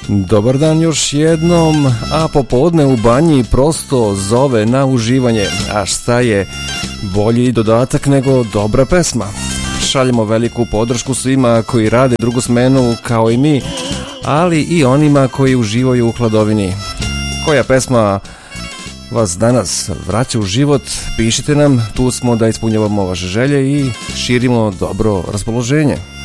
Dobar dan još jednom, a popodne u banji prosto zove na uživanje. A šta je bolji dodatak nego dobra pesma? Šaljemo veliku podršku svima koji rade drugu smenu kao i mi, ali i onima koji uživaju u hladovini. Koja pesma vas danas vraća u život? Pišite nam, tu smo da ispunjavamo vaše želje i širimo dobro raspoloženje.